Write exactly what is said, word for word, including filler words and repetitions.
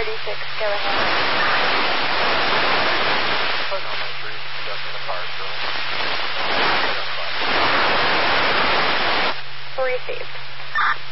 thirty-six, go ahead. Putting all my dreams stuff in the parcel. Received.